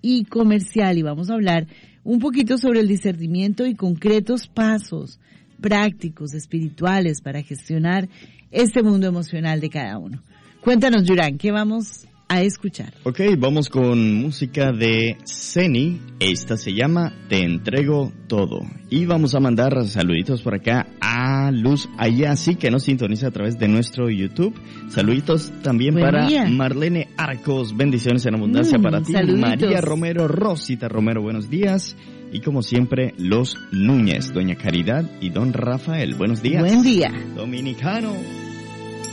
y comercial, y vamos a hablar un poquito sobre el discernimiento y concretos pasos prácticos, espirituales para gestionar este mundo emocional de cada uno. Cuéntanos, Yurán, ¿qué vamos a escuchar? Ok, vamos con música de Zeni. Esta se llama Te entrego todo. Y vamos a mandar saluditos por acá a Luz Ayasi, que nos sintoniza a través de nuestro YouTube. Saluditos también para Marlene Arcos. Bendiciones en abundancia para ti. Saluditos. María Romero, Rosita Romero, buenos días. Y como siempre, los Núñez, Doña Caridad y Don Rafael. Buenos días. Buen día. Dominicano.